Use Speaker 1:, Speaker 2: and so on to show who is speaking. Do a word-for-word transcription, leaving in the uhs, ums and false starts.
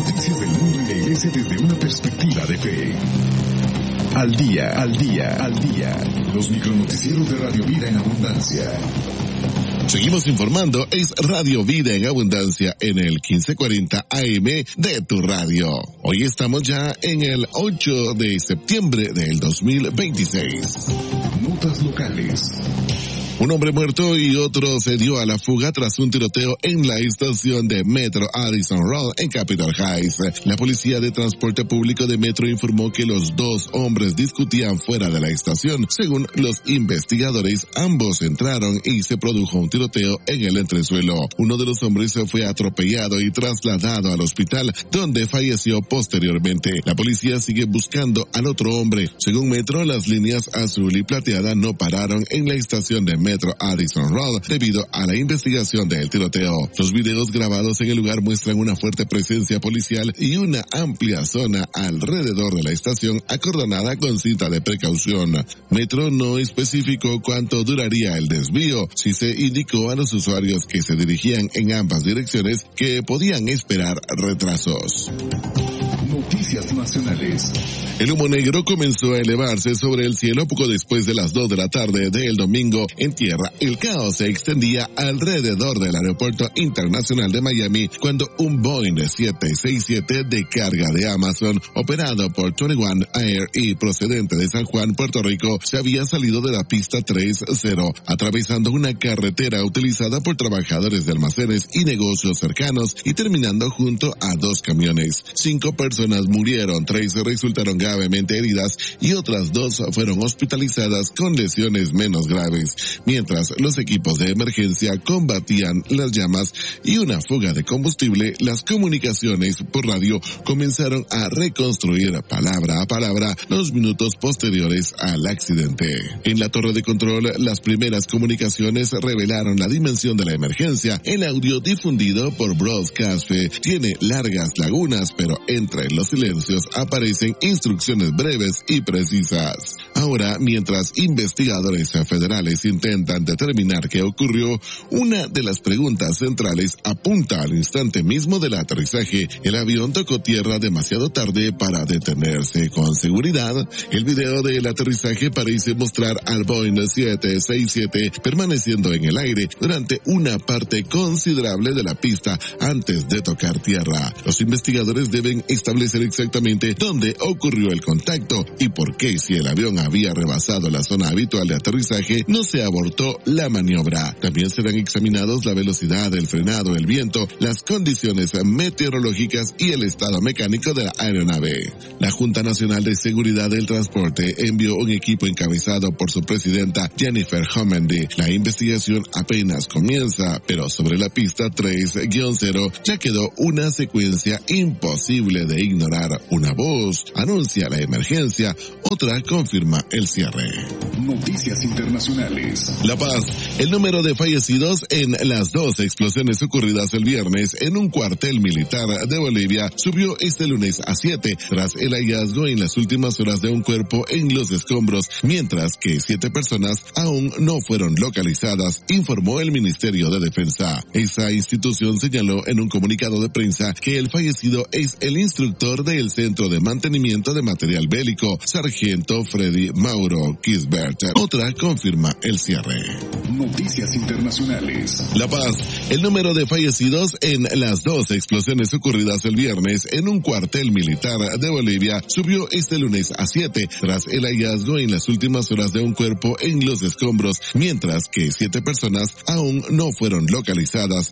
Speaker 1: noticias del mundo y la iglesia desde una perspectiva de fe. Al día, al día, al día. Los micronoticieros de Radio Vida en Abundancia.
Speaker 2: Seguimos informando, es Radio Vida en Abundancia en el quince cuarenta A M de tu radio. Hoy estamos ya en el ocho de septiembre del dos mil veintiséis.
Speaker 1: Notas locales.
Speaker 2: Un hombre muerto y otro se dio a la fuga tras un tiroteo en la estación de Metro Addison Road en Capitol Heights. La policía de transporte público de Metro informó que los dos hombres discutían fuera de la estación. Según los investigadores, ambos entraron y se produjo un tiroteo en el entresuelo. Uno de los hombres fue atropellado y trasladado al hospital, donde falleció posteriormente. La policía sigue buscando al otro hombre. Según Metro, las líneas azul y plateada no pararon en la estación de Metro Addison Road debido a la investigación del tiroteo. Los videos grabados en el lugar muestran una fuerte presencia policial y una amplia zona alrededor de la estación acordonada con cinta de precaución. Metro no especificó cuánto duraría el desvío, si se indicó a los usuarios que se dirigían en ambas direcciones que podían esperar retrasos.
Speaker 1: Noticias nacionales.
Speaker 2: El humo negro comenzó a elevarse sobre el cielo poco después de las dos de la tarde del domingo en tierra. El caos se extendía alrededor del aeropuerto internacional de Miami cuando un Boeing siete sesenta y siete de carga de Amazon, operado por veintiuno Air y procedente de San Juan, Puerto Rico, se había salido de la pista treinta, atravesando una carretera utilizada por trabajadores de almacenes y negocios cercanos y terminando junto a dos camiones. Cinco personas murieron, tres resultaron gravemente heridas y otras dos fueron hospitalizadas con lesiones menos graves, mientras los equipos de emergencia combatían las llamas y una fuga de combustible. Las comunicaciones por radio comenzaron a reconstruir palabra a palabra los minutos posteriores al accidente. En la torre de control, las primeras comunicaciones revelaron la dimensión de la emergencia. El audio difundido por Broadcast tiene largas lagunas, pero entre los silencios aparecen instrucciones breves y precisas. Ahora, mientras investigadores federales intentan determinar qué ocurrió, una de las preguntas centrales apunta al instante mismo del aterrizaje. El avión tocó tierra demasiado tarde para detenerse con seguridad. El video del aterrizaje parece mostrar al Boeing siete sesenta y siete permaneciendo en el aire durante una parte considerable de la pista antes de tocar tierra. Los investigadores deben establecer exactamente dónde ocurrió el contacto y por qué, si el avión había rebasado la zona habitual de aterrizaje, no se abortó la maniobra. También serán examinados la velocidad, el frenado, el viento, las condiciones meteorológicas y el estado mecánico de la aeronave. La Junta Nacional de Seguridad del Transporte envió un equipo encabezado por su presidenta Jennifer Homendy. La investigación apenas comienza, pero sobre la pista tres cero ya quedó una secuencia imposible de ignorar. Una voz anuncia la emergencia, otra confirma el cierre.
Speaker 1: Noticias internacionales.
Speaker 2: La Paz. El número de fallecidos en las dos explosiones ocurridas el viernes en un cuartel militar de Bolivia subió este lunes a siete, tras el hallazgo en las últimas horas de un cuerpo en los escombros, mientras que siete personas aún no fueron localizadas, informó el Ministerio de Defensa. Esa institución señaló en un comunicado de prensa que el fallecido es el instructor del Centro de Mantenimiento de Material Bélico, Sargento Freddy Mauro Kisbert. Otra confirma el cierre.
Speaker 1: Noticias internacionales.
Speaker 2: La Paz. El número de fallecidos en las dos explosiones ocurridas el viernes en un cuartel militar de Bolivia subió este lunes a siete, tras el hallazgo en las últimas horas de un cuerpo en los escombros, mientras que siete personas aún no fueron localizadas,